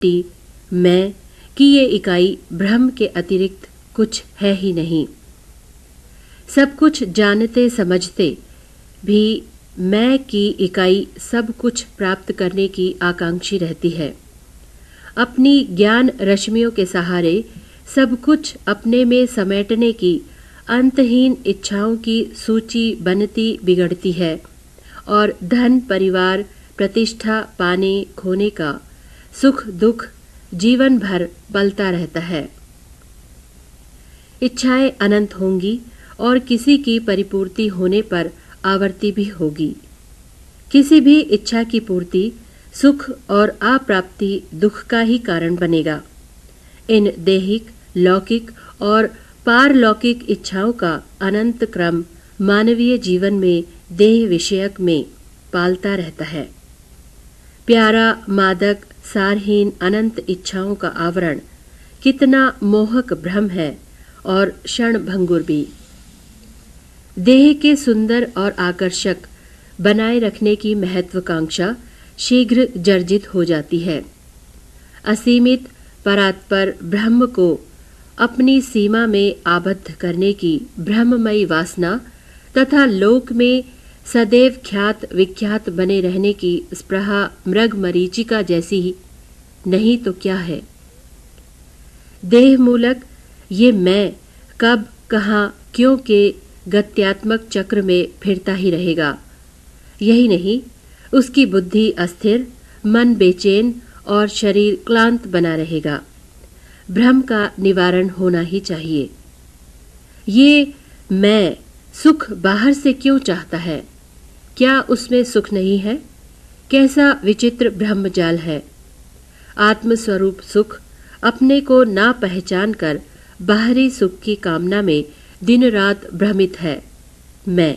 मैं कि ये इकाई ब्रह्म के अतिरिक्त कुछ है ही नहीं। सब कुछ जानते समझते भी मैं की इकाई सब कुछ प्राप्त करने की आकांक्षी रहती है। अपनी ज्ञान रश्मियों के सहारे सब कुछ अपने में समेटने की अंतहीन इच्छाओं की सूची बनती बिगड़ती है और धन, परिवार, प्रतिष्ठा पाने खोने का सुख दुख जीवन भर पलता रहता है। इच्छाएं अनंत होंगी और किसी की परिपूर्ति होने पर आवर्ती भी होगी। किसी भी इच्छा की पूर्ति सुख और अप्राप्ति दुख का ही कारण बनेगा। इन दैहिक, लौकिक और पारलौकिक इच्छाओं का अनंत क्रम मानवीय जीवन में देह विषयक में पालता रहता है। प्यारा, मादक, सारहीन अनंत इच्छाओं का आवरण कितना मोहक भ्रम है और क्षण भंगुर भी। देह के सुंदर और आकर्षक बनाए रखने की महत्वाकांक्षा शीघ्र जर्जित हो जाती है। असीमित परात्पर ब्रह्म को अपनी सीमा में आबद्ध करने की ब्रह्ममयी वासना तथा लोक में सदैव ख्यात विख्यात बने रहने की स्पृहा मृग मरीचिका जैसी ही नहीं तो क्या है। देह मूलक ये मैं कब, कहाँ, क्यों के गत्यात्मक चक्र में फिरता ही रहेगा। यही नहीं, उसकी बुद्धि अस्थिर, मन बेचैन और शरीर क्लांत बना रहेगा। भ्रम का निवारण होना ही चाहिए। ये मैं सुख बाहर से क्यों चाहता है? क्या उसमें सुख नहीं है? कैसा विचित्र ब्रह्मजाल है। आत्मस्वरूप सुख अपने को ना पहचान कर बाहरी सुख की कामना में दिन रात भ्रमित है। मैं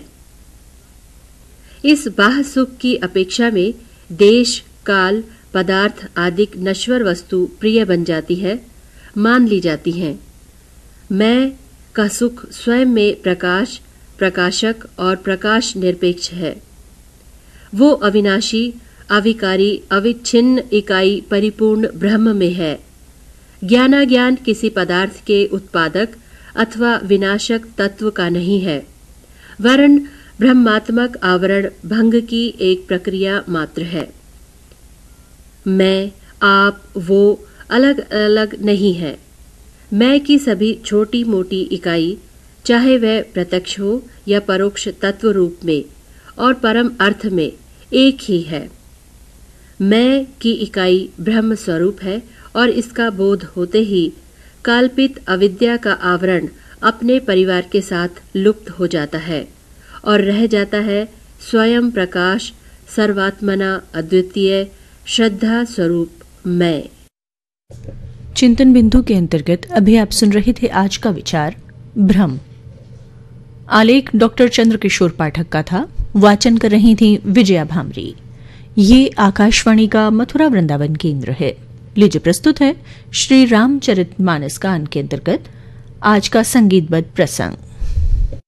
इस बाह्य सुख की अपेक्षा में देश, काल, पदार्थ आदि नश्वर वस्तु प्रिय बन जाती है, मान ली जाती हैं। मैं का सुख स्वयं में प्रकाश, प्रकाशक और प्रकाश निरपेक्ष है। वो अविनाशी, अविकारी, अविच्छिन्न इकाई परिपूर्ण ब्रह्म में है। ज्ञानाज्ञान किसी पदार्थ के उत्पादक अथवा विनाशक तत्व का नहीं है, वरन ब्रह्मात्मक आवरण भंग की एक प्रक्रिया मात्र है। मैं, आप, वो अलग अलग नहीं है। मैं की सभी छोटी मोटी इकाई, चाहे वह प्रत्यक्ष हो या परोक्ष तत्व रूप में और परम अर्थ में एक ही है। मैं की इकाई ब्रह्म स्वरूप है और इसका बोध होते ही काल्पित अविद्या का आवरण अपने परिवार के साथ लुप्त हो जाता है और रह जाता है स्वयं प्रकाश, सर्वात्मना अद्वितीय श्रद्धा स्वरूप मैं। चिंतन बिंदु के अंतर्गत अभी आप सुन रहे थे आज का विचार भ्रम। आलेख डॉक्टर चंद्रकिशोर पाठक का था। वाचन कर रही थी विजया भामरी। ये आकाशवाणी का मथुरा वृंदावन केंद्र है। लीजिए प्रस्तुत है श्री रामचरितमानस गान के अंतर्गत आज का संगीतबद्ध प्रसंग।